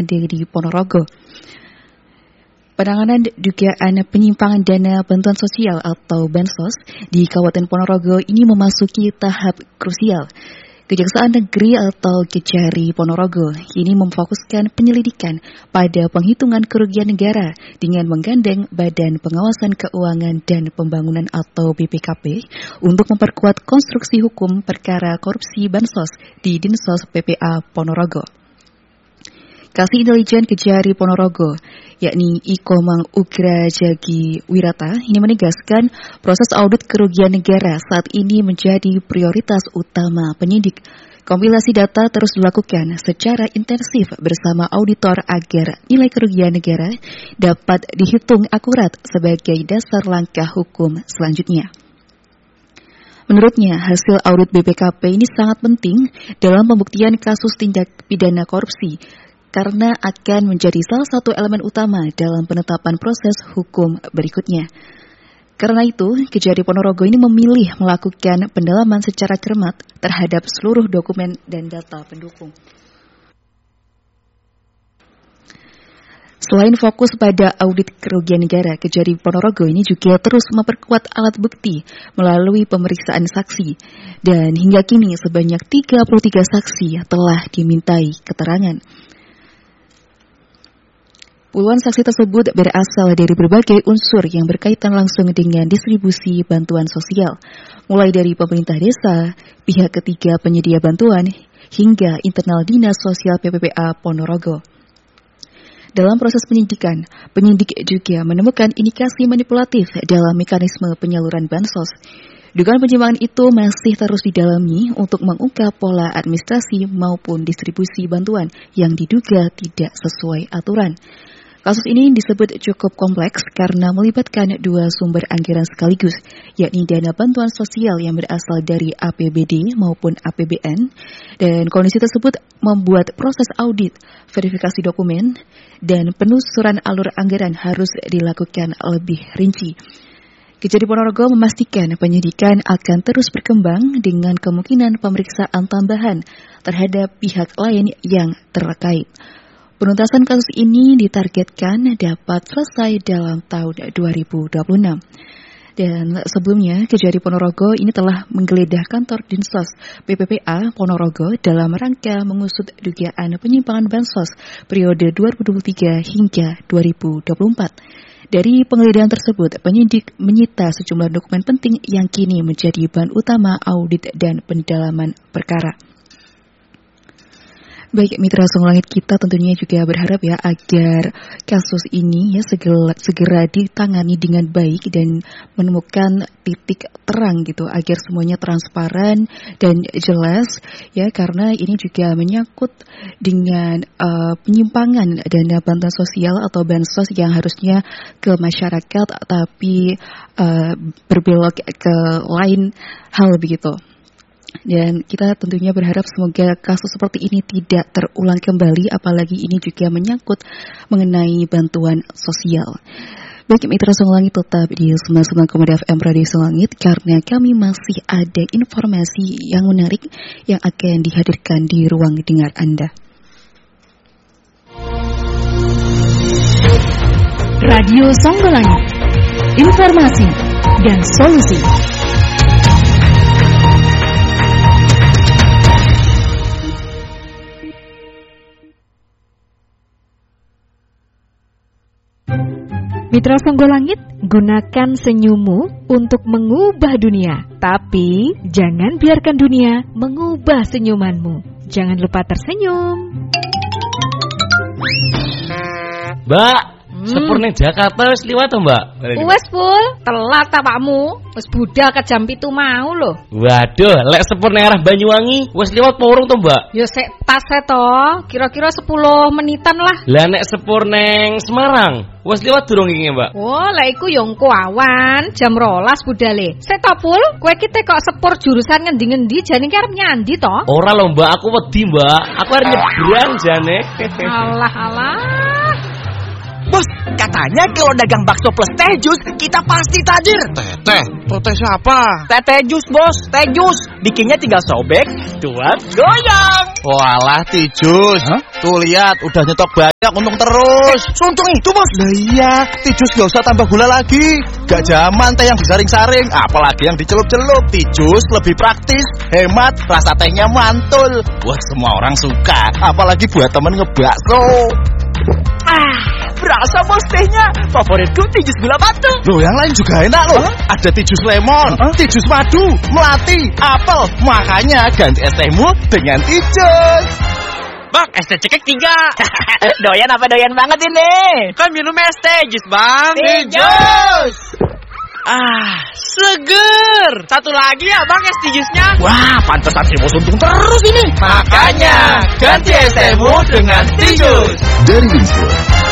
dari Ponorogo. Penanganan dugaan penyimpangan dana bantuan sosial atau Bansos di Kabupaten Ponorogo ini memasuki tahap krusial. Kejaksaan Negeri atau Kejari Ponorogo ini memfokuskan penyelidikan pada penghitungan kerugian negara dengan menggandeng Badan Pengawasan Keuangan dan Pembangunan atau BPKP untuk memperkuat konstruksi hukum perkara korupsi Bansos di Dinsos PPA Ponorogo. Kasih Intelijen Kejari Ponorogo, yakni Ikomang Ugra Jagi Wirata, ini menegaskan proses audit kerugian negara saat ini menjadi prioritas utama penyidik. Kompilasi data terus dilakukan secara intensif bersama auditor agar nilai kerugian negara dapat dihitung akurat sebagai dasar langkah hukum selanjutnya. Menurutnya, hasil audit BPKP ini sangat penting dalam pembuktian kasus tindak pidana korupsi, karena akan menjadi salah satu elemen utama dalam penetapan proses hukum berikutnya. Karena itu, Kejari Ponorogo ini memilih melakukan pendalaman secara cermat terhadap seluruh dokumen dan data pendukung. Selain fokus pada audit kerugian negara, Kejari Ponorogo ini juga terus memperkuat alat bukti melalui pemeriksaan saksi. Dan hingga kini sebanyak 33 saksi telah dimintai keterangan. Puluhan saksi tersebut berasal dari berbagai unsur yang berkaitan langsung dengan distribusi bantuan sosial, mulai dari pemerintah desa, pihak ketiga penyedia bantuan, hingga internal Dinas Sosial PPPA Ponorogo. Dalam proses penyidikan, penyidik juga menemukan indikasi manipulatif dalam mekanisme penyaluran bansos. Dugaan penyimpangan itu masih terus didalami untuk mengungkap pola administrasi maupun distribusi bantuan yang diduga tidak sesuai aturan. Kasus ini disebut cukup kompleks karena melibatkan dua sumber anggaran sekaligus, yakni dana bantuan sosial yang berasal dari APBD maupun APBN, dan kondisi tersebut membuat proses audit, verifikasi dokumen, dan penelusuran alur anggaran harus dilakukan lebih rinci. Kejari Ponorogo memastikan penyidikan akan terus berkembang dengan kemungkinan pemeriksaan tambahan terhadap pihak lain yang terkait. Penuntasan kasus ini ditargetkan dapat selesai dalam tahun 2026. Dan sebelumnya, Kejari Ponorogo ini telah menggeledah kantor Dinsos PPPA Ponorogo dalam rangka mengusut dugaan penyimpangan bansos periode 2023 hingga 2024. Dari penggeledahan tersebut, penyidik menyita sejumlah dokumen penting yang kini menjadi bahan utama audit dan pendalaman perkara. Baik, mitra Song Langit kita tentunya juga berharap ya agar kasus ini ya segera ditangani dengan baik dan menemukan titik terang gitu agar semuanya transparan dan jelas ya, karena ini juga menyangkut dengan penyimpangan dana bantuan sosial atau bansos yang harusnya ke masyarakat tapi berbelok ke lain hal begitu. Dan kita tentunya berharap semoga kasus seperti ini tidak terulang kembali, apalagi ini juga menyangkut mengenai bantuan sosial. Baik, mitra Song Langit tetap di 99,2 FM Radio Song Langit karena kami masih ada informasi yang menarik yang akan dihadirkan di ruang dengar Anda. Radio Song Langit, informasi dan solusi. Mitra Songgo Langit, gunakan senyummu untuk mengubah dunia. Tapi, jangan biarkan dunia mengubah senyumanmu. Jangan lupa tersenyum. Mbak, sepur ning Jakarta wis liwat to, Mbak? Wes, Pul, telat awakmu. Wis budal ke jam 7 mau lho. Waduh, lek sepur ning arah Banyuwangi wis liwat apa urung to, Mbak? Ya sik tas to, kira-kira 10 menitan lah. Lah nek sepur ning Semarang wis liwat durung iki, Mbak? Oh, lah iku yo engko awan, jam 12 budale. Sik to, Pul, kowe iki kok sepur jurusan ngendi-ngendi jane ki arep nyandi to? Ora lho, Mbak, aku wedi, Mbak. Aku arep nyebrang jane. Alah. Bos, katanya kalau dagang bakso plus teh jus, kita pasti tajir. Teh siapa? Teh jus, bos. Teh jus. Bikinnya tinggal sobek, tuang, goyang. Walah, Tijus. Tuh lihat, udah nyetok banyak, untung terus. Untung itu, bos. Lah iya, Tijus gak usah tambah gula lagi. Gak zaman teh yang disaring-saring, apalagi yang dicelup-celup. Tijus lebih praktis, hemat, rasa tehnya mantul. Wah, semua orang suka, apalagi buat temen ngebakso. Berasa bos tehnya. Favoritku Tijus gula batu. Loh, yang lain juga enak loh. Ada Tijus lemon, Tijus madu, melati, apel. Makanya ganti es tehmu dengan Tijus. Bang, es teh cekek 3. Doyan apa doyan banget ini? Kan minum es teh jus, Bang. Tijus. Seger. Satu lagi ya, Bang, es tijusnya. Wah, pantesan si bos untung terus ini. Makanya ganti es tehmu dengan Tijus. Dari info